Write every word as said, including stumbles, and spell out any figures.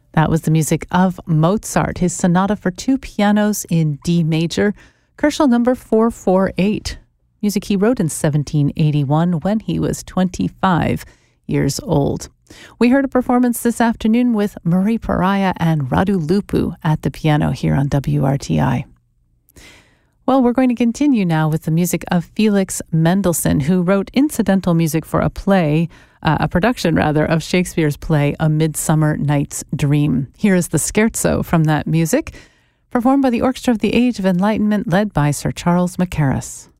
That was the music of Mozart, his sonata for two pianos in D major, Koschel number four forty-eight. Music he wrote in seventeen eighty-one when he was twenty-five years old. We heard a performance this afternoon with Murray Pariah and Radu Lupu at the piano here on W R T I. Well, we're going to continue now with the music of Felix Mendelssohn, who wrote incidental music for a play, uh, a production rather, of Shakespeare's play A Midsummer Night's Dream. Here is the scherzo from that music, performed by the Orchestra of the Age of Enlightenment, led by Sir Charles Mackerras.